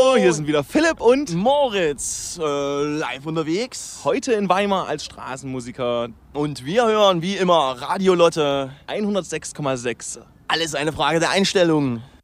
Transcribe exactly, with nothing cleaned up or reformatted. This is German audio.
Hallo, hier sind wieder Philipp und Moritz, äh, live unterwegs. Heute in Weimar als Straßenmusiker. Und wir hören wie immer Radio Lotte hundertsechs Komma sechs. Alles eine Frage der Einstellung.